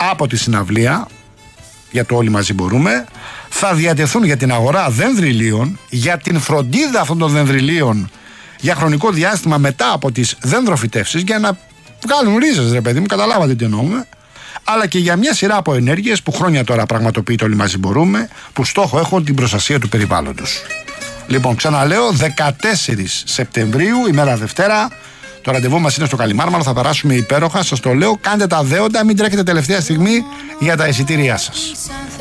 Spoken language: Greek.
από τη συναυλία για το Όλοι Μαζί Μπορούμε, θα διατεθούν για την αγορά δενδριλίων, για την φροντίδα αυτών των δενδριλίων για χρονικό διάστημα μετά από τις δενδροφυτεύσεις, για να βγάλουν ρίζες, ρε παιδί μου, καταλάβατε τι εννοούμε, αλλά και για μια σειρά από ενέργειες που χρόνια τώρα πραγματοποιείται Όλοι Μαζί Μπορούμε, που στόχο έχουν την προστασία του περιβάλλοντος. Λοιπόν, ξαναλέω, 14 Σεπτεμβρίου, ημέρα Δευτέρα, το ραντεβού μας είναι στο Καλιμάρμαρο, θα περάσουμε υπέροχα, σας το λέω, κάντε τα δέοντα, μην τρέχετε τελευταία στιγμή για τα εισιτήριά σας.